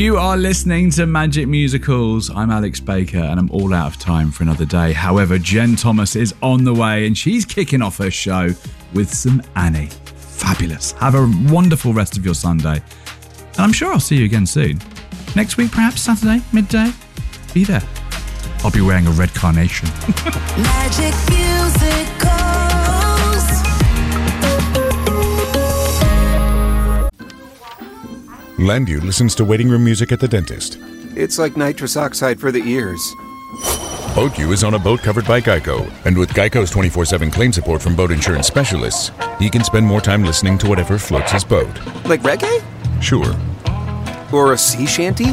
You are listening to Magic Musicals. I'm Alex Baker and I'm all out of time for another day. However, Jen Thomas is on the way and she's kicking off her show with some Annie. Fabulous. Have a wonderful rest of your Sunday. And I'm sure I'll see you again soon. Next week, perhaps Saturday, midday. Be there. I'll be wearing a red carnation. Magic Musicals. Landu listens to waiting room music at the dentist. It's like nitrous oxide for the ears. BoatU is on a boat covered by Geico, and with Geico's 24/7 claim support from boat insurance specialists, he can spend more time listening to whatever floats his boat. Like reggae? Sure. Or a sea shanty?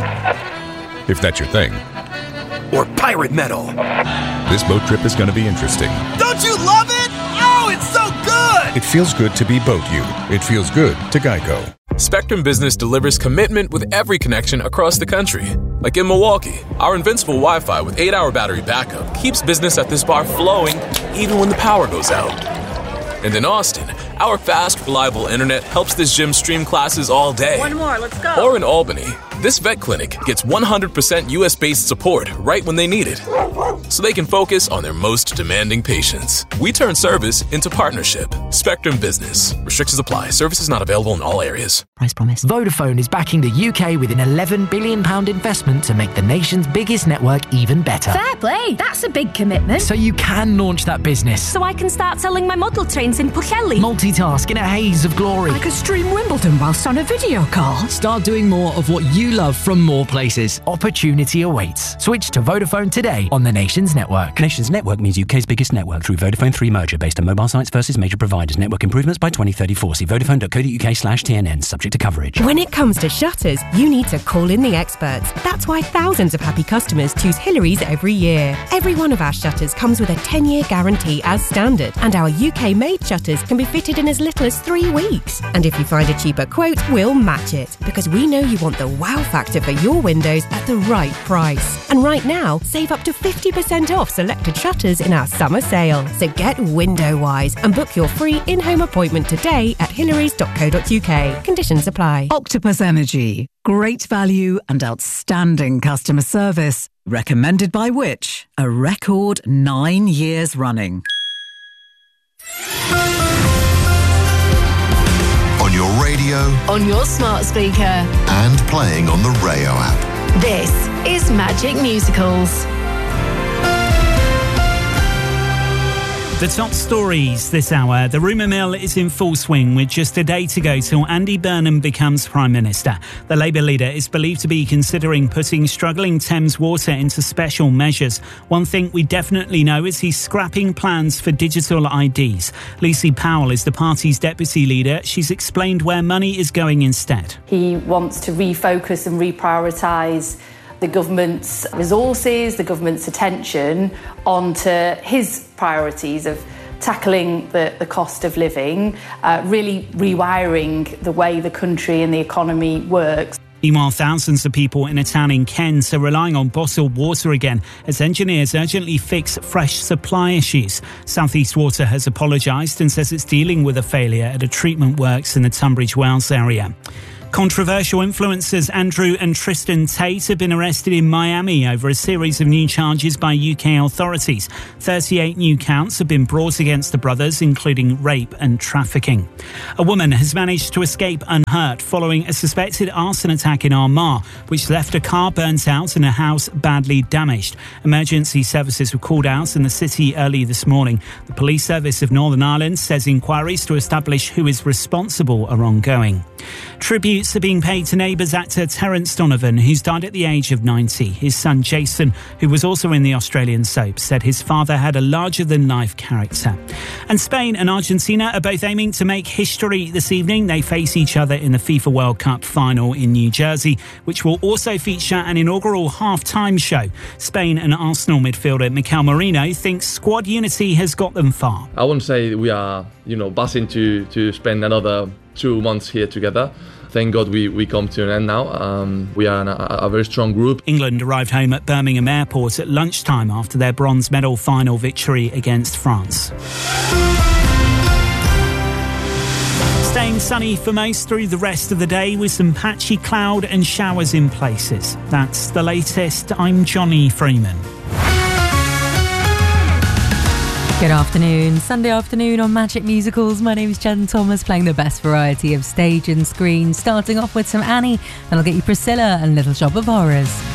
If that's your thing. Or pirate metal? This boat trip is going to be interesting. Don't you love it? Oh, it's so good! It feels good to be BoatU. It feels good to Geico. Spectrum Business delivers commitment with every connection across the country. Like in Milwaukee, our invincible Wi-Fi with 8-hour battery backup keeps business at this bar flowing even when the power goes out. And in Austin, our fast, reliable internet helps this gym stream classes all day. One more, let's go. Or in Albany, this vet clinic gets 100% US-based support right when they need it, so they can focus on their most demanding patients. We turn service into partnership. Spectrum Business. Restrictions apply. Services not available in all areas. Price promise. Vodafone is backing the UK with an £11 billion investment to make the nation's biggest network even better. Fair play. That's a big commitment. So you can launch that business. So I can start selling my model trains in Pwllheli. Multitask in a haze of glory. I could stream Wimbledon whilst on a video call. Start doing more of what you love from more places. Opportunity awaits. Switch to Vodafone today on the Nations Network. Nations Network means UK's biggest network through Vodafone 3 merger based on mobile sites versus major providers. Network improvements by 2034. See vodafone.co.uk/TNN. Subject to coverage. When it comes to shutters, you need to call in the experts. That's why thousands of happy customers choose Hillary's every year. Every one of our shutters comes with a 10-year guarantee as standard, and our UK-made shutters can be fitted in as little as 3 weeks. And if you find a cheaper quote, we'll match it, because we know you want the wow factor for your windows at the right price. And right now, save up to 50% off selected shutters in our summer sale. So get window-wise and book your free in-home appointment today at hillarys.co.uk. Conditions apply. Octopus Energy. Great value and outstanding customer service. Recommended by Which? A record 9 years running. On your radio, on your smart speaker, and playing on the Rayo app. This is Magic Musicals. The top stories this hour. The rumour mill is in full swing with just a day to go till Andy Burnham becomes Prime Minister. The Labour leader is believed to be considering putting struggling Thames Water into special measures. One thing we definitely know is he's scrapping plans for digital IDs. Lucy Powell is the party's deputy leader. She's explained where money is going instead. He wants to refocus and reprioritise the government's resources, the government's attention onto his priorities of tackling the cost of living, really rewiring the way the country and the economy works. Meanwhile, thousands of people in a town in Kent are relying on bottled water again as engineers urgently fix fresh supply issues. South East Water has apologised and says it's dealing with a failure at a treatment works in the Tunbridge Wells area. Controversial influencers Andrew and Tristan Tate have been arrested in Miami over a series of new charges by UK authorities. 38 new counts have been brought against the brothers, including rape and trafficking. A woman has managed to escape unhurt following a suspected arson attack in Armagh, which left a car burnt out and a house badly damaged. Emergency services were called out in the city early this morning. The Police Service of Northern Ireland says inquiries to establish who is responsible are ongoing. Tributes are being paid to Neighbours actor Terence Donovan, who's died at the age of 90. His son Jason, who was also in the Australian soap, said his father had a larger-than-life character. And Spain and Argentina are both aiming to make history this evening. They face each other in the FIFA World Cup final in New Jersey, which will also feature an inaugural half-time show. Spain and Arsenal midfielder Mikel Merino thinks squad unity has got them far. I wouldn't say we are, buzzing to spend another 2 months here together. Thank God we come to an end now. We are a very strong group. England arrived home at Birmingham Airport at lunchtime after their bronze medal final victory against France. staying sunny for most through the rest of the day with some patchy cloud and showers in places. That's the latest. I'm Johnny Freeman. Good afternoon. Sunday afternoon on Magic Musicals. My name is Jen Thomas, playing the best variety of stage and screen. Starting off with some Annie, then I'll get you Priscilla and Little Shop of Horrors.